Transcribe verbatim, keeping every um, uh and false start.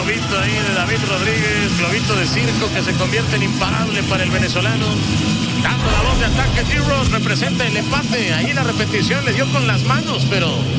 globito ahí de David Rodríguez, globito de circo que se convierte en imparable para el venezolano. Dando la voz de ataque, D-Ross representa el empate. Ahí la repetición le dio con las manos, pero